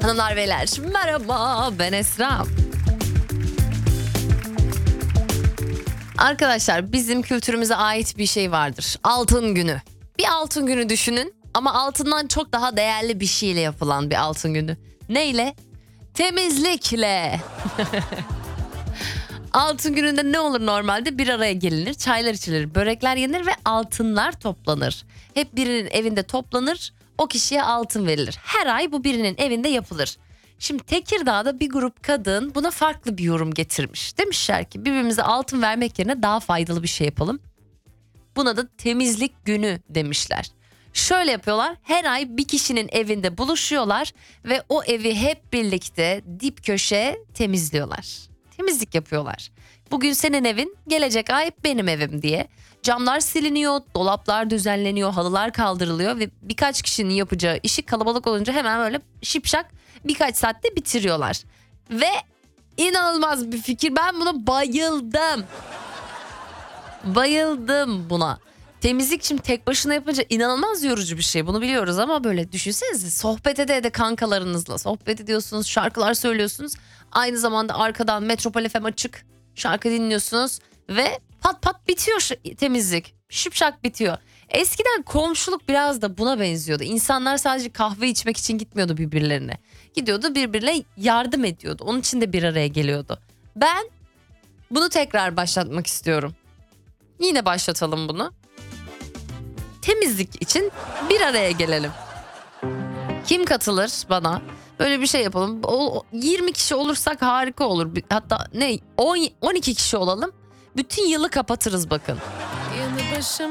Hanımlar beyler merhaba, ben Esra. Arkadaşlar, bizim kültürümüze ait bir şey vardır. Altın günü. Bir altın günü düşünün ama altından çok daha değerli bir şeyle yapılan bir altın günü. Neyle? Temizlikle. Altın gününde ne olur normalde? Bir araya gelinir, çaylar içilir, börekler yenir ve altınlar toplanır. Hep birinin evinde toplanır, o kişiye altın verilir. Her ay bu birinin evinde yapılır. Şimdi Tekirdağ'da bir grup kadın buna farklı bir yorum getirmiş. Demişler ki birbirimize altın vermek yerine daha faydalı bir şey yapalım. Buna da temizlik günü demişler. Şöyle yapıyorlar, her ay bir kişinin evinde buluşuyorlar ve o evi hep birlikte dip köşe temizliyorlar. Temizlik yapıyorlar. Bugün senin evin, gelecek ay benim evim diye. Camlar siliniyor, dolaplar düzenleniyor, halılar kaldırılıyor ve birkaç kişinin yapacağı işi kalabalık olunca hemen böyle şipşak birkaç saatte bitiriyorlar. Ve inanılmaz bir fikir, ben buna bayıldım. Bayıldım buna. Temizlik şimdi tek başına yapınca inanılmaz yorucu bir şey, bunu biliyoruz ama böyle düşünsenize, sohbet ede kankalarınızla sohbet ediyorsunuz, şarkılar söylüyorsunuz. Aynı zamanda arkadan Metropol FM açık, şarkı dinliyorsunuz ve pat pat bitiyor temizlik. Şıpşak bitiyor. Eskiden komşuluk biraz da buna benziyordu. İnsanlar sadece kahve içmek için gitmiyordu birbirlerine. Gidiyordu, birbirine yardım ediyordu. Onun için de bir araya geliyordu. Ben bunu tekrar başlatmak istiyorum. Yine başlatalım bunu. Temizlik için bir araya gelelim. Kim katılır bana? Böyle bir şey yapalım. 20 kişi olursak harika olur. Hatta 12 kişi olalım. Bütün yılı kapatırız bakın. Yanı başım